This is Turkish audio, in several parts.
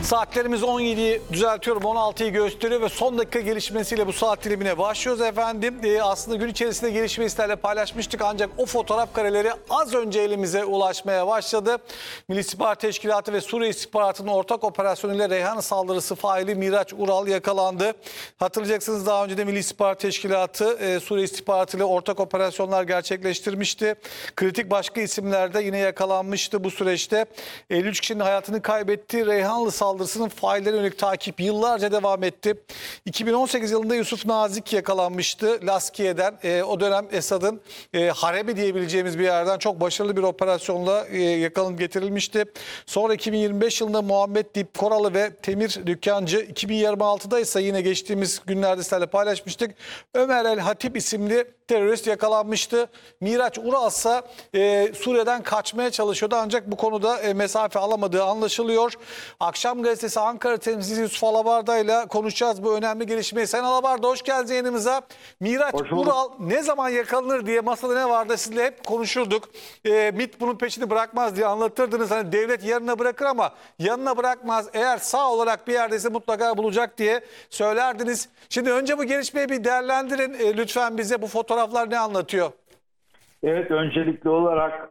Saatlerimiz 17'yi düzeltiyorum, 16'yı gösteriyor ve son dakika gelişmesiyle bu saat dilimine başlıyoruz efendim. Aslında gün içerisinde gelişmeyi sizlerle paylaşmıştık ancak o fotoğraf kareleri az önce elimize ulaşmaya başladı. Milli İstihbarat Teşkilatı ve Suriye İstihbaratı'nın ortak operasyonuyla Reyhan saldırısı faili Miraç Ural yakalandı. Hatırlayacaksınız, daha önce de Milli İstihbarat Teşkilatı Suriye İstihbaratı ile ortak operasyonlar gerçekleştirmişti. Kritik başka isimler de yine yakalanmıştı bu süreçte. 53 kişinin hayatını kaybettiği Reyhanlı saldırısının faillerine yönelik takip yıllarca devam etti. 2018 yılında Yusuf Nazik yakalanmıştı Laskiye'den. O dönem Esad'ın Harebi diyebileceğimiz bir yerden çok başarılı bir operasyonla yakalanıp getirilmişti. Sonra 2025 yılında Muhammed Dip Koralı ve Temir Dükkancı, 2026'da ise yine geçtiğimiz günlerde sizlerle paylaşmıştık, Ömer El Hatip isimli terörist yakalanmıştı. Miraç Ural ise Suriye'den kaçmaya çalışıyordu ancak bu konuda mesafe alamadığı anlaşılıyor. Akşam Gazetesi Ankara temsilcisi Yusuf Alabarda ile konuşacağız bu önemli gelişmeyi. Sayın Alabarda, hoş geldiniz yayınımıza. Miraç Ural ne zaman yakalanır diye masada ne vardı sizle hep konuşurduk. MİT bunun peşini bırakmaz diye anlatırdınız. Hani devlet yanına bırakır ama yanına bırakmaz. Eğer sağ olarak bir yerdeyse mutlaka bulacak diye söylerdiniz. Şimdi önce bu gelişmeyi bir değerlendirin. Lütfen bize bu fotoğraflar ne anlatıyor? Evet, öncelikli olarak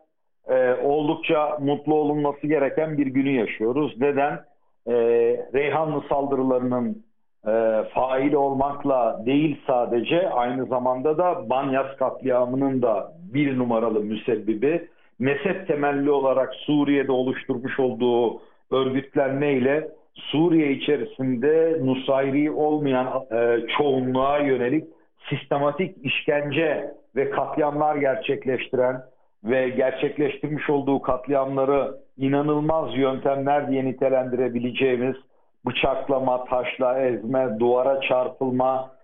oldukça mutlu olunması gereken bir günü yaşıyoruz. Neden? Reyhanlı saldırılarının faili olmakla değil, sadece aynı zamanda da Banyas katliamının da bir numaralı müsebbibi, mezhep temelli olarak Suriye'de oluşturmuş olduğu örgütlenmeyle Suriye içerisinde Nusayri olmayan çoğunluğa yönelik sistematik işkence ve katliamlar gerçekleştiren ve gerçekleştirmiş olduğu katliamları inanılmaz yöntemler diye nitelendirebileceğimiz bıçaklama, taşla ezme, duvara çarpılma,